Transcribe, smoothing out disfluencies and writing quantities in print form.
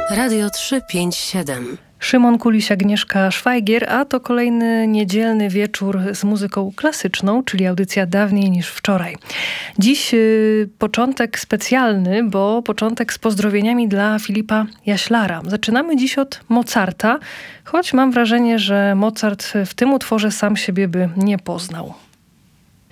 Radio 357. Szymon Kuliś, Agnieszka Szwajgier, a to kolejny niedzielny wieczór z muzyką klasyczną, czyli audycja Dawniej niż wczoraj. Dziś początek specjalny, bo początek z pozdrowieniami dla Filipa Jaślara. Zaczynamy dziś od Mozarta, choć mam wrażenie, że Mozart w tym utworze sam siebie by nie poznał.